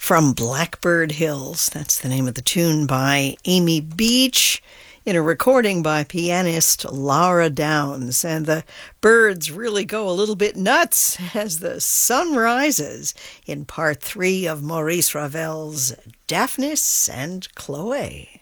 From Blackbird Hills. That's the name of the tune by Amy Beach in a recording by pianist Laura Downs. And the birds really go a little bit nuts as the sun rises in part 3 of Maurice Ravel's Daphnis and Chloe.